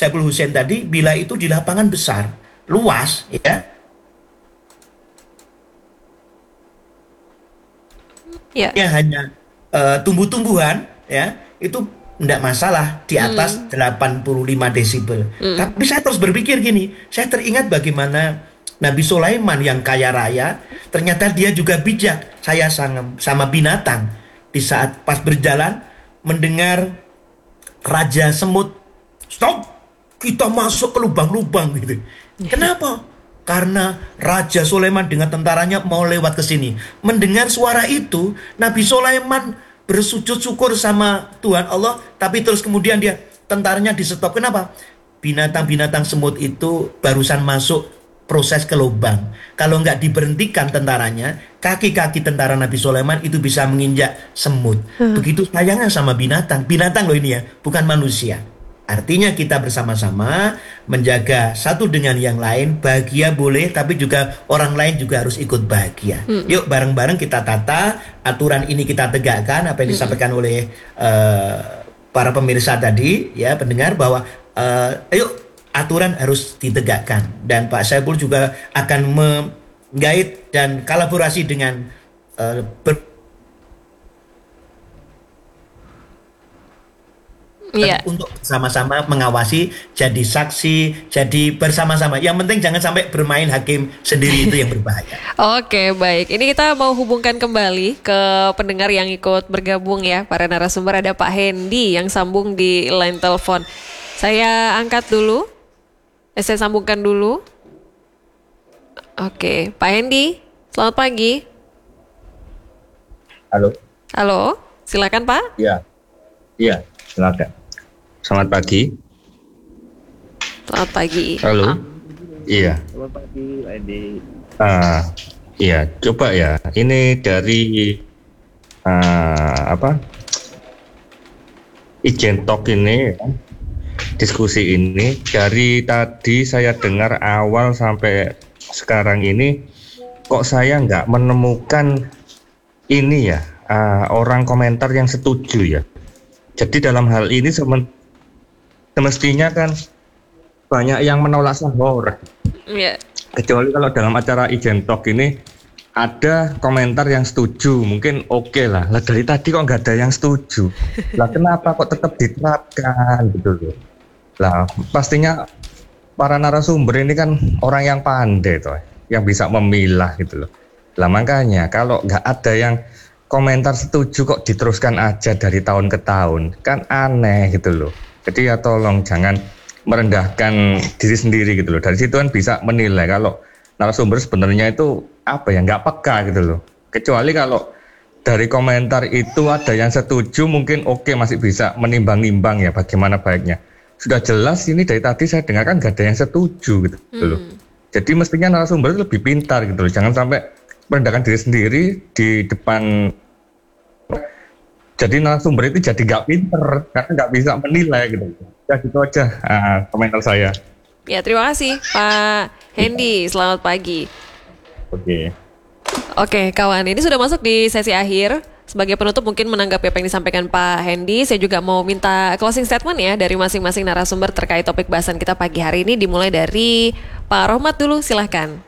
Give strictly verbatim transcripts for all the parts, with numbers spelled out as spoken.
Saiful Hussein tadi, bila itu di lapangan besar, luas, ya, Ya. ya hanya eh, tumbuh-tumbuhan, ya, itu tidak masalah di atas Hmm. delapan puluh lima desibel. Hmm. Tapi saya terus berpikir gini, saya teringat bagaimana Nabi Sulaiman yang kaya raya, ternyata dia juga bijak. Saya sama, sama binatang di saat pas berjalan mendengar Raja Semut, stop, kita masuk ke lubang-lubang gitu. Kenapa? Karena Raja Sulaiman dengan tentaranya mau lewat ke sini. Mendengar suara itu, Nabi Sulaiman bersujud syukur sama Tuhan Allah, tapi terus kemudian dia tentaranya di stop. Kenapa? Binatang-binatang semut itu barusan masuk proses ke lubang. Kalau nggak diberhentikan tentaranya, kaki-kaki tentara Nabi Sulaiman itu bisa menginjak semut. Begitu sayangnya sama binatang. Binatang loh ini ya, bukan manusia. Artinya kita bersama-sama menjaga satu dengan yang lain, bahagia boleh, tapi juga orang lain juga harus ikut bahagia. Hmm. Yuk bareng-bareng kita tata, aturan ini kita tegakkan, apa yang Hmm. disampaikan oleh eh, para pemirsa tadi, ya pendengar bahwa eh, ayo aturan harus ditegakkan. Dan Pak Saiful juga akan menggait dan kolaborasi dengan eh, ber- Iya. untuk sama-sama mengawasi, jadi saksi, jadi bersama-sama. Yang penting jangan sampai bermain hakim sendiri, itu yang berbahaya. Oke, baik. Ini kita mau hubungkan kembali ke pendengar yang ikut bergabung ya, para narasumber. Ada Pak Hendy yang sambung di line telepon. Saya angkat dulu. Eh, saya sambungkan dulu. Oke, Pak Hendy, selamat pagi. Halo, Halo, silakan Pak. iya, iya, silakan. Selamat pagi. Selamat pagi. Halo, iya, Selamat pagi, Pak Edi. ah, iya, coba ya. Ini dari ah, apa? Ijen Talk ini, ya, diskusi ini dari tadi saya dengar awal sampai sekarang ini, kok saya nggak menemukan ini ya, ah, orang komentar yang setuju ya. Jadi dalam hal ini semen- semestinya kan banyak yang menolak sahur. Iya. Kecuali kalau dalam acara Ijen Talk ini ada komentar yang setuju, mungkin oke lah. Lah dari tadi kok nggak ada yang setuju. Lah kenapa kok tetap diterapkan gitu loh. Lah pastinya para narasumber ini kan orang yang pandai toh, yang bisa memilah gitu loh. Lah makanya kalau nggak ada yang komentar setuju kok diteruskan aja dari tahun ke tahun, kan aneh gitu loh. Jadi ya tolong jangan merendahkan diri sendiri gitu loh. Dari situ kan bisa menilai kalau narasumber sebenarnya itu apa ya, nggak peka gitu loh. Kecuali kalau dari komentar itu ada yang setuju, mungkin oke masih bisa menimbang-nimbang ya bagaimana baiknya. Sudah jelas ini dari tadi saya dengarkan nggak ada yang setuju gitu loh. Hmm. Jadi mestinya narasumber itu lebih pintar gitu loh. Jangan sampai merendahkan diri sendiri di depan. Jadi narasumber itu jadi nggak pinter karena nggak bisa menilai gitu. Ya gitu aja ah, komentar saya. Ya, terima kasih Pak Hendy. Selamat pagi. Oke. Oke, kawan, ini sudah masuk di sesi akhir. Sebagai penutup mungkin menanggapi apa yang disampaikan Pak Hendy, saya juga mau minta closing statement ya dari masing-masing narasumber terkait topik bahasan kita pagi hari ini. Dimulai dari Pak Rohmat dulu, silahkan.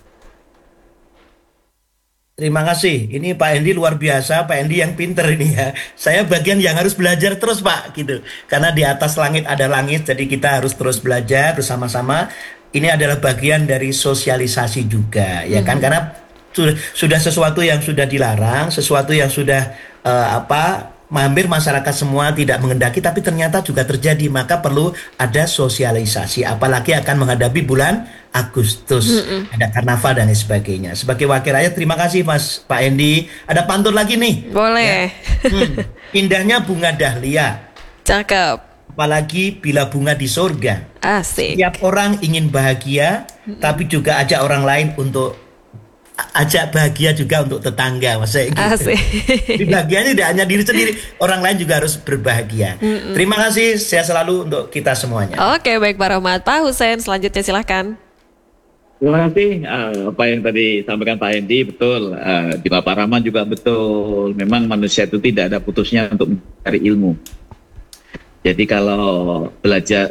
Terima kasih. Ini Pak Endi luar biasa, Pak Endi yang pinter ini ya. Saya bagian yang harus belajar terus Pak, gitu. Karena di atas langit ada langit, jadi kita harus terus belajar bersama-sama. Ini adalah bagian dari sosialisasi juga, ya kan? Karena sudah, sudah sesuatu yang sudah dilarang, sesuatu yang sudah eh, apa? Hampir masyarakat semua tidak mengendaki, tapi ternyata juga terjadi. Maka perlu ada sosialisasi, apalagi akan menghadapi bulan Agustus, ada karnaval dan lain sebagainya. Sebagai wakil rakyat, terima kasih Mas Pak Endi. Ada pantun lagi nih. Boleh. Hmm, indahnya bunga dahlia, Cakep. apalagi bila bunga di surga. Asik. Setiap orang ingin bahagia, tapi juga ajak orang lain untuk a- ajak bahagia juga untuk tetangga, maksudnya gitu. Asik. Jadi bahagianya tidak hanya diri sendiri, orang lain juga harus berbahagia. Terima kasih, sehat selalu untuk kita semuanya. Oke, baik Pak Rohmat. Pak Hussein, selanjutnya silahkan. Terima kasih. Eh, apa yang tadi sampaikan Pak Edi betul. Eh, di Bapak Rahman juga betul. Memang manusia itu tidak ada putusnya untuk mencari ilmu. Jadi kalau belajar